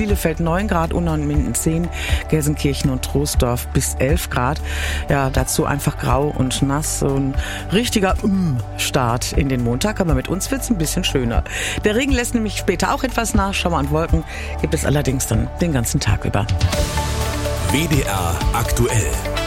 Bielefeld 9 Grad, Unna und Minden 10, Gelsenkirchen und Troisdorf bis 11 Grad. Ja, dazu einfach grau und nass. So ein richtiger Start in den Montag, aber mit uns wird's ein bisschen schöner. Der Regen lässt nämlich später auch etwas nach. Schauer und Wolken gibt es allerdings dann den ganzen Tag über. WDR aktuell.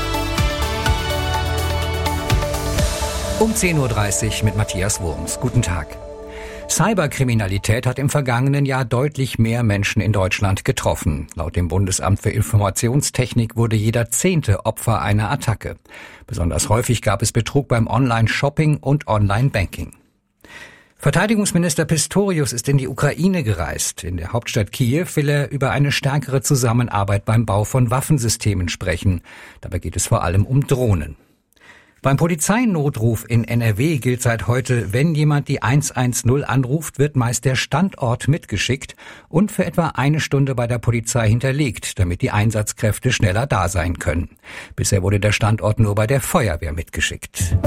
Um 10.30 Uhr mit Matthias Wurms. Guten Tag. Cyberkriminalität hat im vergangenen Jahr deutlich mehr Menschen in Deutschland getroffen. Laut dem Bundesamt für Informationstechnik wurde jeder 10. Opfer einer Attacke. Besonders häufig gab es Betrug beim Online-Shopping und Online-Banking. Verteidigungsminister Pistorius ist in die Ukraine gereist. In der Hauptstadt Kiew will er über eine stärkere Zusammenarbeit beim Bau von Waffensystemen sprechen. Dabei geht es vor allem um Drohnen. Beim Polizeinotruf in NRW gilt seit heute, wenn jemand die 110 anruft, wird meist der Standort mitgeschickt und für etwa eine Stunde bei der Polizei hinterlegt, damit die Einsatzkräfte schneller da sein können. Bisher wurde der Standort nur bei der Feuerwehr mitgeschickt.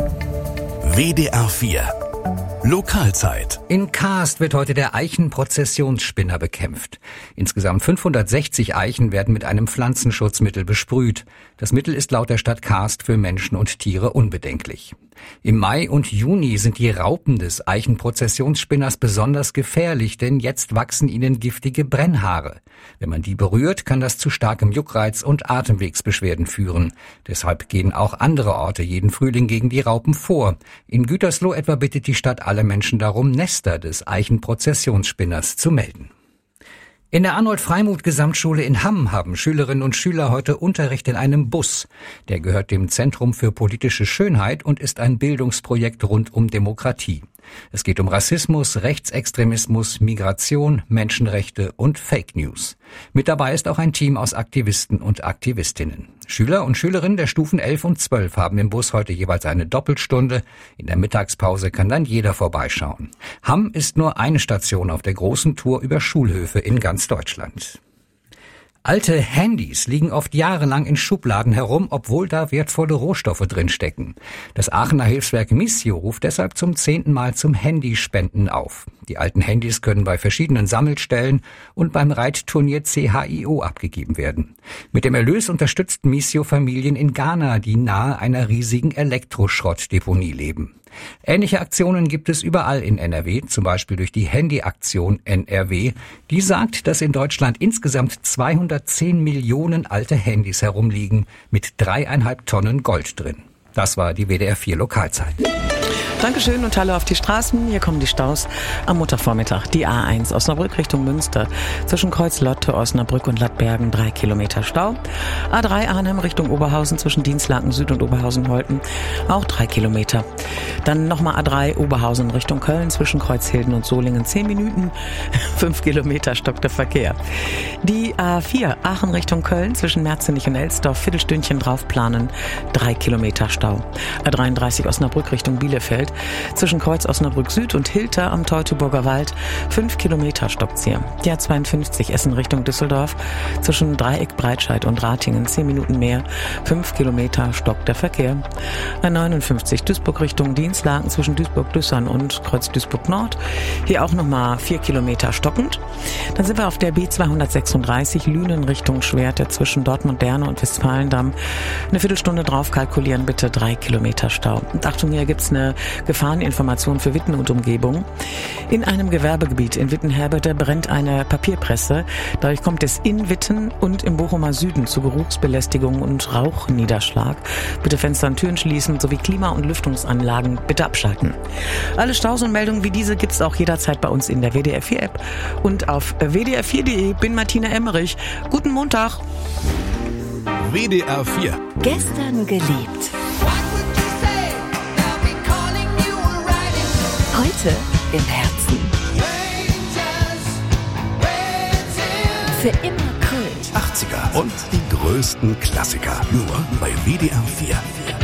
WDR 4 Lokalzeit. In Kaast wird heute der Eichenprozessionsspinner bekämpft. Insgesamt 560 Eichen werden mit einem Pflanzenschutzmittel besprüht. Das Mittel ist laut der Stadt Kaast für Menschen und Tiere unbedenklich. Im Mai und Juni sind die Raupen des Eichenprozessionsspinners besonders gefährlich, denn jetzt wachsen ihnen giftige Brennhaare. Wenn man die berührt, kann das zu starkem Juckreiz und Atemwegsbeschwerden führen. Deshalb gehen auch andere Orte jeden Frühling gegen die Raupen vor. In Gütersloh etwa bittet die Stadt alle Menschen darum, Nester des Eichenprozessionsspinners zu melden. In der Arnold-Freimuth-Gesamtschule in Hamm haben Schülerinnen und Schüler heute Unterricht in einem Bus. Der gehört dem Zentrum für politische Schönheit und ist ein Bildungsprojekt rund um Demokratie. Es geht um Rassismus, Rechtsextremismus, Migration, Menschenrechte und Fake News. Mit dabei ist auch ein Team aus Aktivisten und Aktivistinnen. Schüler und Schülerinnen der Stufen 11 und 12 haben im Bus heute jeweils eine Doppelstunde. In der Mittagspause kann dann jeder vorbeischauen. Hamm ist nur eine Station auf der großen Tour über Schulhöfe in ganz Deutschland. Alte Handys liegen oft jahrelang in Schubladen herum, obwohl da wertvolle Rohstoffe drinstecken. Das Aachener Hilfswerk Missio ruft deshalb zum 10. Mal zum Handyspenden auf. Die alten Handys können bei verschiedenen Sammelstellen und beim Reitturnier CHIO abgegeben werden. Mit dem Erlös unterstützt Missio Familien in Ghana, die nahe einer riesigen Elektroschrottdeponie leben. Ähnliche Aktionen gibt es überall in NRW, zum Beispiel durch die Handy-Aktion NRW. Die sagt, dass in Deutschland insgesamt 210 Millionen alte Handys herumliegen, mit 3,5 Tonnen Gold drin. Das war die WDR 4 Lokalzeit. Dankeschön und hallo auf die Straßen. Hier kommen die Staus am Montagvormittag. Die A1 Osnabrück Richtung Münster. Zwischen Kreuz-Lotte, Osnabrück und Lattbergen 3 Kilometer Stau. A3 Arnhem Richtung Oberhausen zwischen Dienstlaken Süd und Oberhausen-Holten. Auch 3 Kilometer. Dann nochmal A3 Oberhausen Richtung Köln zwischen Kreuzhilden und Solingen 10 Minuten. 5 Kilometer stockt der Verkehr. Die A4 Aachen Richtung Köln zwischen Merzenich und Elsdorf Viertelstündchen draufplanen. 3 Kilometer Stau. A33 Osnabrück Richtung Bielefeld. Zwischen Kreuz Osnabrück Süd und Hilter am Teutoburger Wald 5 Kilometer stockt's hier. Die A52 Essen Richtung Düsseldorf zwischen Dreieck Breitscheid und Ratingen 10 Minuten mehr. 5 Kilometer stockt der Verkehr. A59 Duisburg Richtung Dienstlaken zwischen Duisburg-Düssern und Kreuz Duisburg Nord. Hier auch nochmal 4 Kilometer stockend. Dann sind wir auf der B236 Lünen Richtung Schwerte zwischen Dortmund-Derne und Westfalendamm. Eine Viertelstunde drauf kalkulieren bitte, 3 Kilometer Stau. Und Achtung, hier gibt's eine Gefahreninformation für Witten und Umgebung. In einem Gewerbegebiet in Wittenherbede brennt eine Papierpresse. Dadurch kommt es in Witten und im Bochumer Süden zu Geruchsbelästigung und Rauchniederschlag. Bitte Fenster und Türen schließen sowie Klima- und Lüftungsanlagen bitte abschalten. Alle Staus und Meldungen wie diese gibt's auch jederzeit bei uns in der WDR 4 App und auf wdr4.de. Bin Martina Emmerich. Guten Montag. WDR 4 Gestern geliebt. Heute im Herzen. Für immer Kult. 80er und die größten Klassiker. Nur bei WDR 4.